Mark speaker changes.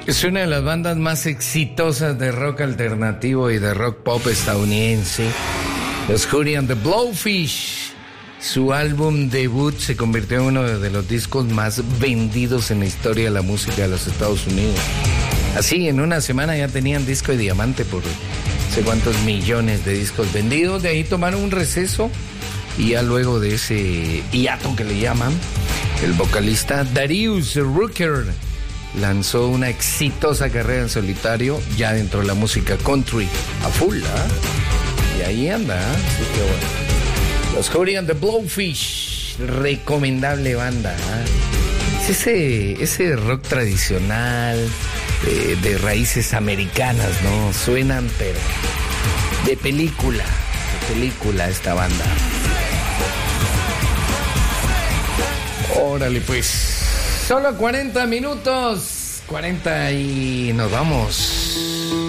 Speaker 1: Es una de las bandas más exitosas de rock alternativo y de rock pop estadounidense. Los Hootie and the Blowfish. Su álbum debut se convirtió en uno de los discos más vendidos en la historia de la música de los Estados Unidos. Así, en una semana ya tenían disco de diamante por no sé cuántos millones de discos vendidos. De ahí tomaron un receso y ya luego de ese hiato que le llaman, el vocalista Darius Rucker lanzó una exitosa carrera en solitario ya dentro de la música country a full, y ahí anda, así que bueno. Los Hootie and the Blowfish, recomendable banda, Es ese rock tradicional de raíces americanas, ¿no? Suenan pero de película esta banda. Órale pues. Solo 40 minutos. 40 y nos vamos.